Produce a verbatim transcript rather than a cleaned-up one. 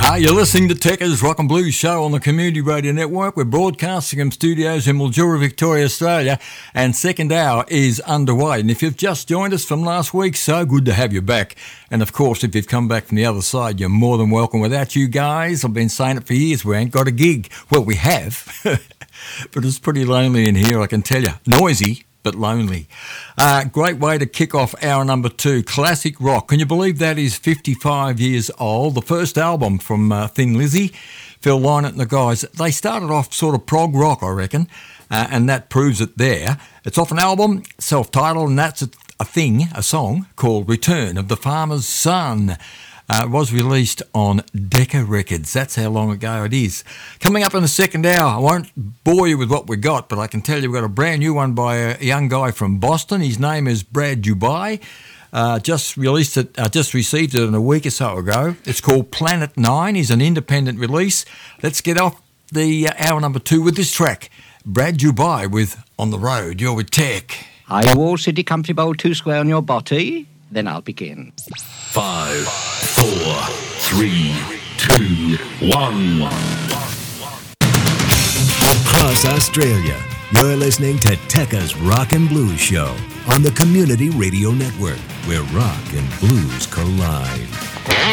Uh, you're listening to Tekka's Rock and Blues Show on the Community Radio Network. We're broadcasting from studios in Mildura, Victoria, Australia, and second hour is underway. And if you've just joined us from last week, so good to have you back. And of course, if you've come back from the other side, you're more than welcome. Without you guys, I've been saying it for years, we ain't got a gig. Well, we have, but it's pretty lonely in here, I can tell you. Noisy, but lonely. Uh, great way to kick off hour number two, classic rock. Can you believe that is fifty-five years old? The first album from uh, Thin Lizzy, Phil Lynott and the guys. They started off sort of prog rock, I reckon, uh, and that proves it there. It's off an album, self-titled, and that's a, a thing, a song called Return of the Farmer's Son. Uh, it was released on Decca Records. That's how long ago it is. Coming up in the second hour, I won't bore you with what we got, but I can tell you we've got a brand new one by a young guy from Boston. His name is Brad Dubai. Uh, just released it, uh, just received it in a week or so ago. It's called Planet Nine. He's an independent release. Let's get off the uh, hour number two with this track. Brad Dubai with On the Road. You're with Tech. Are you all city comfy bowl two square on your body? Then I'll begin. Five, four, three, two, one. Across Australia, you're listening to Tekka's Rock and Blues Show on the Community Radio Network, where rock and blues collide.